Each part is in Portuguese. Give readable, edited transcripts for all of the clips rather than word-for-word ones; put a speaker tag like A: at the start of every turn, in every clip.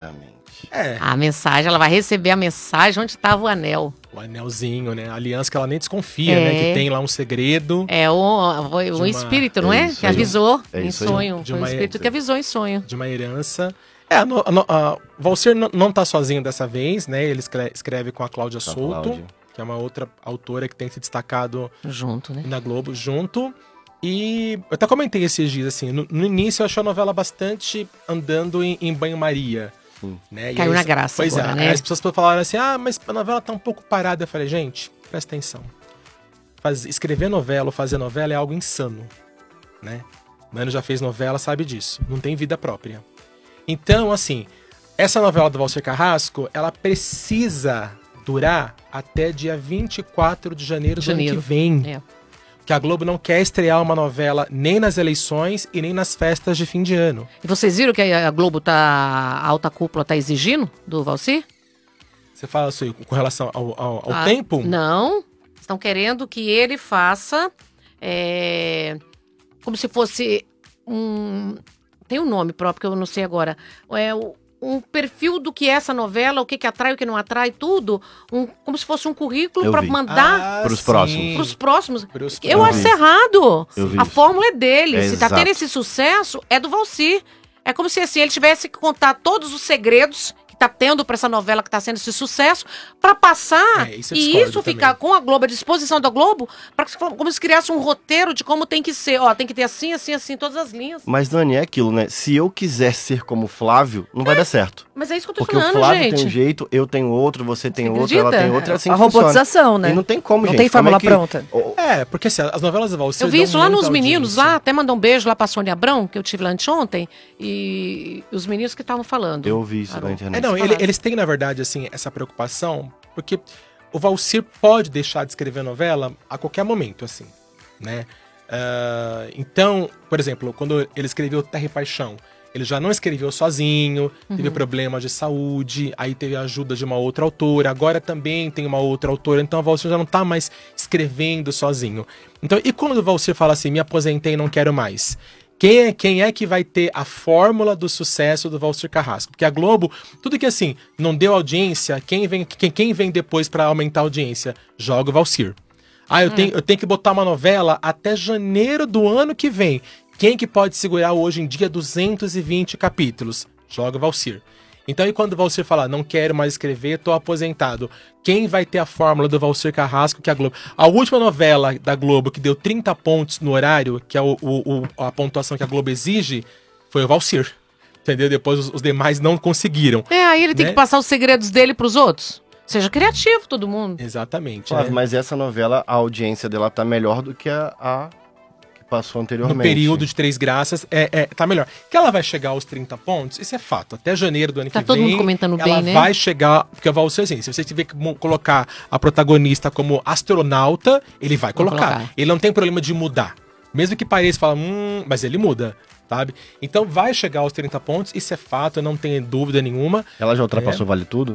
A: Exatamente.
B: A mensagem, ela vai receber a mensagem onde estava o anel.
C: O anelzinho, né? A aliança que ela nem desconfia, né? Que tem lá um segredo.
B: O espírito, não é? Que avisou em sonho.
C: De
B: Foi o espírito que avisou em sonho.
C: De uma herança. Valcir não tá sozinho dessa vez, né? Ele escreve com a Cláudia Souto, que é uma outra autora que tem se destacado
B: junto, né?
C: Na Globo, junto. E eu até comentei esses dias, assim, no início eu achei a novela bastante andando em banho-maria. Né?
B: Caiu na graça.
C: Pois
B: agora,
C: é,
B: né?
C: as pessoas falaram assim, mas a novela tá um pouco parada. Eu falei, gente, presta atenção. Escrever novela ou fazer novela é algo insano, né? Mano já fez novela, sabe disso. Não tem vida própria. Então, assim, essa novela do Valcir Carrasco, ela precisa durar até dia 24 de janeiro do ano que vem. Que a Globo não quer estrear uma novela nem nas eleições e nem nas festas de fim de ano.
B: E vocês viram que a Globo a alta cúpula tá exigindo do Valcir?
C: Você fala isso com relação ao tempo?
B: Não. Estão querendo que ele faça como se fosse tem um nome próprio que eu não sei agora. Um perfil do que é essa novela, o que atrai, o que não atrai, tudo. Como se fosse um currículo para mandar
A: para os próximos.
B: Para os próximos. Eu acho errado. A fórmula é dele. Se tá tendo esse sucesso, é do Valcir. É como se assim, ele tivesse que contar todos os segredos que tá tendo para essa novela que tá sendo esse sucesso, para passar isso ficar com a Globo, à disposição da Globo, para como se criasse um roteiro de como tem que ser. Tem que ter assim, assim, assim, todas as linhas.
A: Mas, Dani, é aquilo, né? Se eu quiser ser como o Flávio, não vai dar certo.
B: Mas é isso que eu tô
A: falando,
B: gente.
A: Porque o Flávio tem um jeito, eu tenho outro, você tem outro, ela tem outro, assim
D: a robotização, né?
A: E não tem como, gente.
D: Não tem fórmula pronta.
C: Porque assim, as novelas do Valcir...
B: Eu vi isso lá nos meninos, lá, até mandar um beijo lá pra Sônia Abrão, que eu tive lá anteontem, e os meninos que estavam falando.
A: Eu vi isso na internet.
C: Eles têm, na verdade, assim, essa preocupação, porque o Valcir pode deixar de escrever novela a qualquer momento, assim, né? Então, por exemplo, quando ele escreveu Terra e Paixão, ele já não escreveu sozinho, teve problemas de saúde, aí teve a ajuda de uma outra autora, agora também tem uma outra autora, então o Valcir já não tá mais escrevendo sozinho. Então, e quando o Valcir fala assim, me aposentei e não quero mais? Quem é que vai ter a fórmula do sucesso do Valcir Carrasco? Porque a Globo, tudo que assim, não deu audiência, quem vem depois para aumentar a audiência? Joga o Valcir. Eu tenho que botar uma novela até janeiro do ano que vem. Quem que pode segurar hoje em dia 220 capítulos? Joga o Valcir. Então, e quando o Valcir fala, não quero mais escrever, tô aposentado. Quem vai ter a fórmula do Valcir Carrasco, que é a Globo? A última novela da Globo que deu 30 pontos no horário, que é a pontuação que a Globo exige, foi o Valcir. Entendeu? Depois os demais não conseguiram.
B: Aí ele tem que passar os segredos dele pros outros. Seja criativo, todo mundo.
C: Exatamente.
A: Flávio, mas essa novela, a audiência dela tá melhor do que a passou anteriormente.
C: No período de Três Graças, tá melhor. Que ela vai chegar aos 30 pontos, isso é fato. Até janeiro do ano que vem.
B: Tá todo mundo comentando bem, né?
C: Ela vai chegar, porque o Valcir, assim, se você tiver que colocar a protagonista como astronauta, ele vai colocar. Ele não tem problema de mudar. Mesmo que pareça, fala, mas ele muda, sabe? Então vai chegar aos 30 pontos, isso é fato, eu não tenho dúvida nenhuma.
A: Ela já ultrapassou Vale Tudo?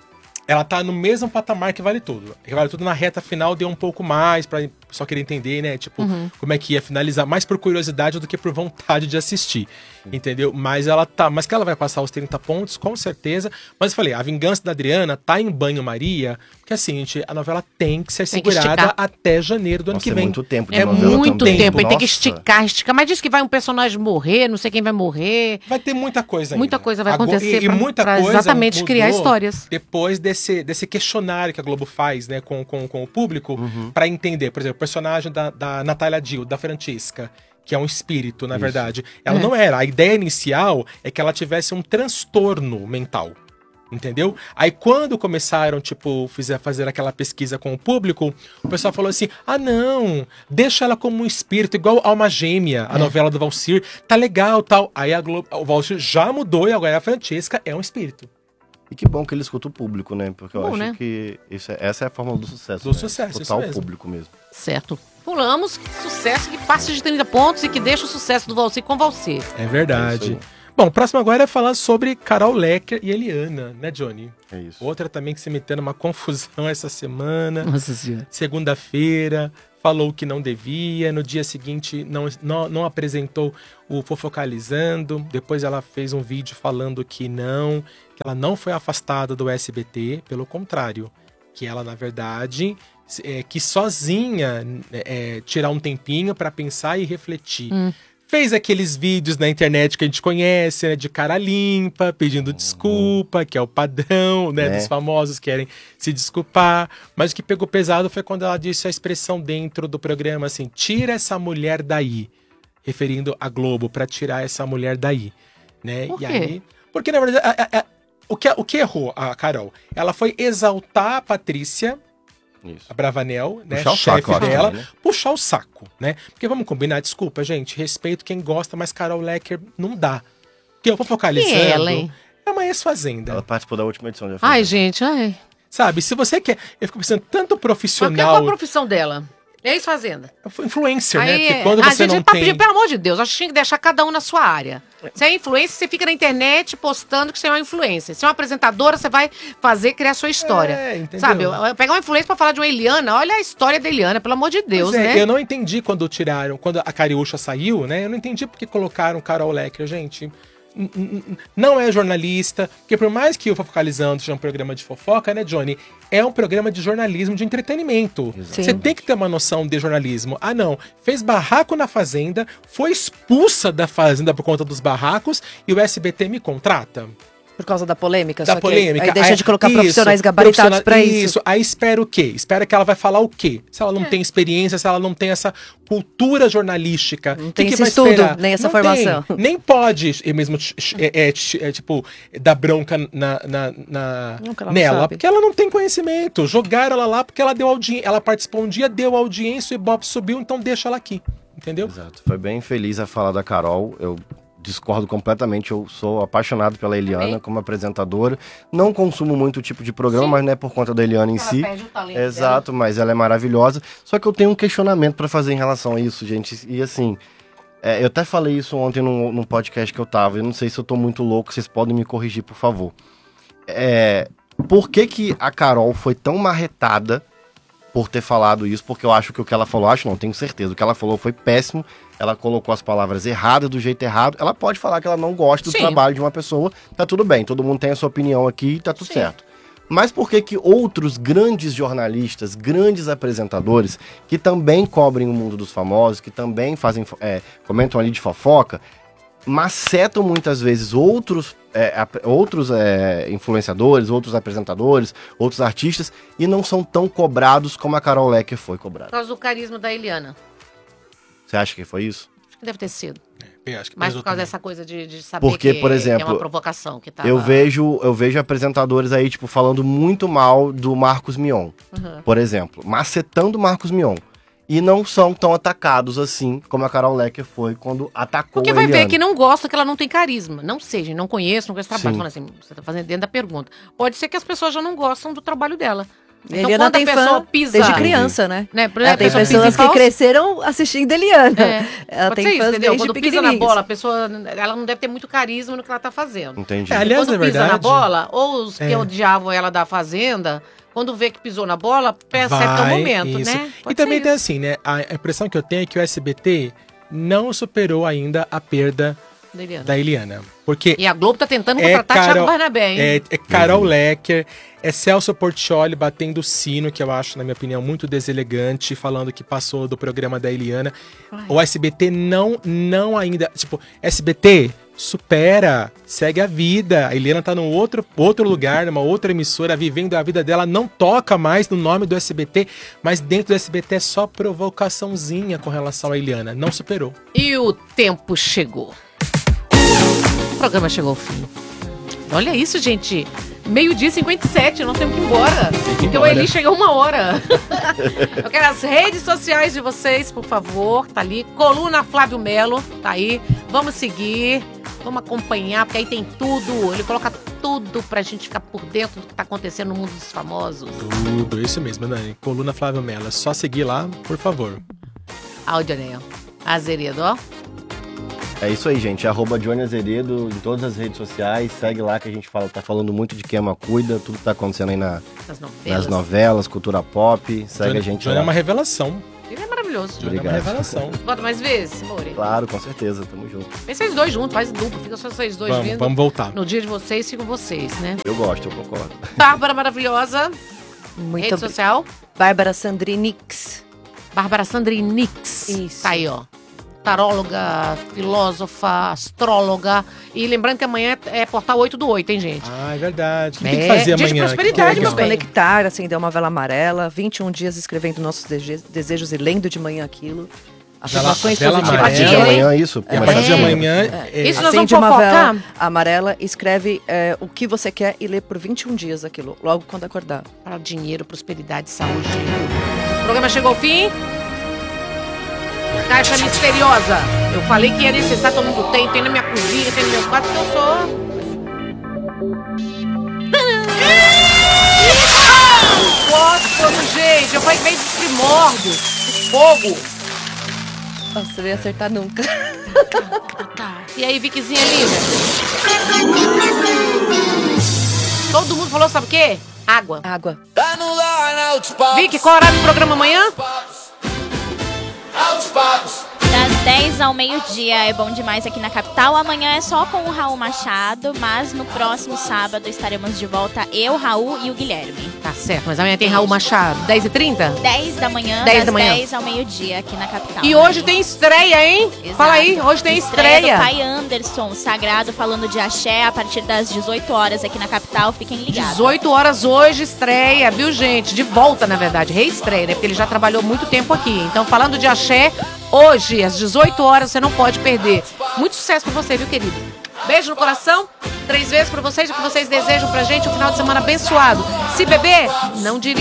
C: Ela tá no mesmo patamar que Vale Tudo. Vale Tudo na reta final deu um pouco mais, pra só querer entender, né? Tipo, como é que ia finalizar, mais por curiosidade do que por vontade de assistir. Entendeu? Mas que ela vai passar os 30 pontos, com certeza. Mas eu falei, a vingança da Adriana tá em banho-maria, porque assim, gente, a novela tem que ser segurada até janeiro do ano que vem.
A: É muito tempo de
B: novela. É muito tempo,
A: ele
B: tem que esticar. Mas diz que vai um personagem morrer, não sei quem vai morrer.
C: Vai ter muita coisa ainda.
B: Muita coisa vai acontecer
C: pra
B: exatamente criar histórias.
C: Depois desse questionário que a Globo faz, né, com o público, pra entender, por exemplo, o personagem da Natália Dill, da Francisca, que é um espírito, na verdade. Ela não era. A ideia inicial é que ela tivesse um transtorno mental. Entendeu? Aí quando começaram, tipo, fazer aquela pesquisa com o público, o pessoal falou assim, não, deixa ela como um espírito, igual Alma Gêmea, a novela do Valcir, tá legal, tal. Aí o Valcir já mudou e agora a Francisca é um espírito.
A: E que bom que ele escuta o público, né? Porque eu acho que essa é a fórmula do sucesso.
C: Do sucesso,
A: escutar
C: isso
A: o público mesmo.
B: Certo. Pulamos, sucesso que passe de 30 pontos e que deixa o sucesso do Valcir com Valcir.
C: É verdade. Bom, o próximo agora é falar sobre Carol Lecker e Eliana, né, Johnny?
A: É isso.
C: Outra também que se metendo uma confusão essa semana.
B: Nossa Senhora.
C: Segunda-feira, falou que não devia, no dia seguinte não apresentou o Fofocalizando, depois ela fez um vídeo falando que ela não foi afastada do SBT, pelo contrário, que ela, na verdade, quis sozinha tirar um tempinho para pensar e refletir. Fez aqueles vídeos na internet que a gente conhece, né, de cara limpa, pedindo desculpa, que é o padrão, né, dos famosos que querem se desculpar. Mas o que pegou pesado foi quando ela disse a expressão dentro do programa assim: tira essa mulher daí, referindo a Globo, para tirar essa mulher daí, né?
B: Por quê?
C: E aí, porque na verdade o que errou a Carol? Ela foi exaltar a Patrícia.
A: Isso.
C: A Bravanel, né,
A: Puxar o
C: chefe
A: saco,
C: dela,
A: né?
C: puxar o saco, né? Porque vamos combinar, desculpa, gente, respeito quem gosta, mas Carol Lecker não dá. Porque eu vou focalizando.
B: E ela, hein?
C: É uma ex-fazenda.
A: Ela participou da última edição.
B: Ai, gente, ai.
C: Sabe, se você quer... Eu fico pensando, tanto
B: Qual
C: profissional...
B: é a profissão dela? Ex-fazenda.
C: Influencer, né?
B: Aí,
C: Porque quando você não tem...
B: pedindo, pelo amor de Deus, acho que tinha que deixar cada um na sua área. Se é influencer, você fica na internet postando que você é uma influencer. Se é uma apresentadora, você vai criar sua história.
C: Entendeu?
B: Sabe, pegar uma influencer pra falar de uma Eliana, olha a história da Eliana, pelo amor de Deus, né?
C: Eu não entendi quando a Cariúcha saiu, né? Eu não entendi porque colocaram Carol Lecker, gente. Não é jornalista, porque por mais que o Fofocalizando seja um programa de fofoca, né, Johnny? É um programa de jornalismo, de entretenimento.
A: Exatamente.
C: Você tem que ter uma noção de jornalismo. Ah, não. Fez barraco na Fazenda, foi expulsa da Fazenda por conta dos barracos e o SBT me contrata.
D: Por causa da polêmica?
C: Da
D: só que
C: polêmica.
D: Aí deixa de colocar profissionais gabaritados pra isso.
C: Aí espera o quê? Espera que ela vai falar o quê? Se ela não tem experiência, se ela não tem essa cultura jornalística.
D: Não tem
C: que
D: esse
C: vai
D: estudo,
C: esperar?
D: nem essa
C: Não
D: formação.
C: tem. Nem pode mesmo, tipo, dar bronca
D: Nunca ela não
C: nela.
D: sabe.
C: Porque ela não tem conhecimento. Jogaram ela lá porque ela deu audiência. Ela participou um dia, deu audiência, o Ibope subiu, então deixa ela aqui. Entendeu?
A: Exato. Foi bem feliz a fala da Carol. Eu discordo completamente. Eu sou apaixonado pela Eliana como apresentadora. Não consumo muito tipo de programa, mas não é por conta da Eliana em si.
B: Perde o talento
A: Exato, mas ela é maravilhosa. Só que eu tenho um questionamento pra fazer em relação a isso, gente. E assim, eu até falei isso ontem num podcast que eu tava. Eu não sei se eu tô muito louco, vocês podem me corrigir, por favor. Por que a Carol foi tão marretada por ter falado isso? Porque eu acho que o que ela falou, tenho certeza. O que ela falou foi péssimo. Ela colocou as palavras erradas, do jeito errado. Ela pode falar que ela não gosta do trabalho de uma pessoa. Tá tudo bem, todo mundo tem a sua opinião aqui, tá tudo certo. Mas por que outros grandes jornalistas, grandes apresentadores, que também cobrem o mundo dos famosos, que também fazem, comentam ali de fofoca, macetam muitas vezes outros influenciadores, outros apresentadores, outros artistas, e não são tão cobrados como a Carol Lecker foi cobrada?
B: Por causa do carisma da Eliana.
A: Você acha que foi isso?
B: Acho que deve ter sido.
C: Eu acho que
B: Mas por causa
C: também.
B: dessa coisa de saber
A: Porque, por exemplo,
B: que é uma provocação. Que tava...
A: eu vejo apresentadores aí, tipo, falando muito mal do Marcos Mion, por exemplo, macetando o Marcos Mion. E não são tão atacados assim como a Carol Lecker foi quando atacou
B: Porque vai
A: a Eliana.
B: ver que não gosta, que ela não tem carisma. Não sei, gente, não conheço o trabalho.
A: Sim.
B: Falando assim, você tá fazendo dentro da pergunta. Pode ser que as pessoas já não gostam do trabalho dela. Então,
D: Eliana
B: quando a
D: tem
B: pessoa
D: fã
B: pisa...
D: desde criança, né?
B: Por
D: Tem
B: exemplo,
D: pessoas que cresceram assistindo Eliana. Ela
B: Pode
D: tem
B: ser isso,
D: fãs
B: entendeu?
D: desde
B: Quando pisa na bola, a
D: pequenininhos.
B: pessoa ela não deve ter muito carisma no que ela tá fazendo.
A: Entendi.
C: Aliás,
B: Quando
C: na
B: pisa
C: verdade,
B: na bola, ou os que odiavam ela da Fazenda, quando vê que pisou na bola, percebe que é o momento,
C: isso.
B: né?
C: E
B: Pode
C: também
B: ser
C: tem
B: isso.
C: assim, né? A impressão que eu tenho é que o SBT não superou ainda a perda da Eliana. Porque
B: E a Globo tá tentando contratar Thiago Barnabé, hein?
C: é Carol Lecker, é Celso Portiolli batendo o sino, que eu acho, na minha opinião, muito deselegante, falando que passou do programa da Eliana. O SBT não ainda... Tipo, SBT, supera, segue a vida. A Eliana tá num outro lugar, numa outra emissora, vivendo a vida dela, não toca mais no nome do SBT, mas dentro do SBT é só provocaçãozinha com relação à Eliana. Não superou.
B: E o tempo chegou. O programa chegou ao fim. Olha isso, gente. 12h57, nós temos que ir embora. Porque o Eli chegou 1h. Eu quero as redes sociais de vocês, por favor. Tá ali. Coluna Flávio Melo, tá aí. Vamos seguir, vamos acompanhar, porque aí tem tudo. Ele coloca tudo pra gente ficar por dentro do que tá acontecendo no mundo dos famosos.
C: Tudo, isso mesmo, Dani. Coluna Flávio Mello. É só seguir lá, por favor.
B: Áudio, né? Azeredo, ó.
A: É isso aí, gente. @Johnny Azeredo em todas as redes sociais. Segue lá que a gente tá falando muito de Queima Cuida, tudo que tá acontecendo aí nas novelas, cultura pop. Segue a gente
C: Johnny
A: lá.
C: é uma revelação.
B: Ele é maravilhoso. maravilhoso.
A: Obrigado.
C: É uma revelação.
B: Bota mais vezes, More?
A: Claro, com certeza, tamo junto.
B: Vem vocês dois juntos, faz duplo, fica só vocês dois vindo.
C: Vamos voltar.
B: No dia de vocês, ficam vocês, né?
A: Eu gosto, eu concordo.
B: Bárbara maravilhosa.
D: Muito
B: Rede social.
D: Bárbara Sandrinix.
B: Bárbara Sandrinix.
D: Isso.
B: Tá aí, ó. Taróloga, filósofa, astróloga. E lembrando que amanhã é portal 8 do 8, hein, gente?
C: Ah, é verdade. O que
B: É,
C: tem que fazer
B: dia de
C: amanhã?
B: prosperidade,
C: Que
B: meu
C: legal.
B: bem.
D: Conectar, acender uma vela amarela, 21 dias escrevendo nossos desejos e lendo de manhã aquilo. Afirmações
C: vela
D: positivas.
C: amarela.
A: De amanhã, isso?
C: E a partir de amanhã...
B: Isso nós vamos
D: Acende uma
B: fofocar?
D: vela amarela, escreve o que você quer e lê por 21 dias aquilo, logo quando acordar.
B: Para dinheiro, prosperidade, saúde. O programa chegou ao fim. Caixa misteriosa. Eu falei que é necessário, todo mundo tem na minha cozinha, tem no meu quarto, porque eu sou... Fósforo, gente. Eu falei que veio dos primórdios. Fogo.
D: Nossa, você não ia acertar nunca.
B: E aí, Vickyzinha linda? Todo mundo falou, sabe o quê? Água.
D: Água.
B: Vicky, qual horário do programa amanhã?
E: Das 10 ao meio-dia é bom demais aqui na capital. Amanhã é só com o Raul Machado, mas no próximo sábado estaremos de volta eu, Raul e o Guilherme.
B: Tá certo, mas amanhã tem Raul Machado. 10h30?
E: 10 da manhã,
B: 10
E: das
B: da manhã.
E: 10 ao meio-dia aqui na capital.
B: E hoje tem estreia, hein?
E: Exato.
B: Fala aí, hoje tem
E: Do
B: estreia.
E: pai Anderson, Sagrado, falando de axé a partir das 18 horas aqui na capital. Fiquem ligados.
B: 18 horas hoje, estreia, viu, gente? De volta, na verdade, reestreia, né? Porque ele já trabalhou muito tempo aqui. Então, falando de axé, hoje, às 18 horas, você não pode perder. Muito sucesso pra você, viu, querido? Beijo no coração, 3 vezes pra vocês, o que vocês desejam pra gente, um final de semana abençoado. Se beber, não dirija.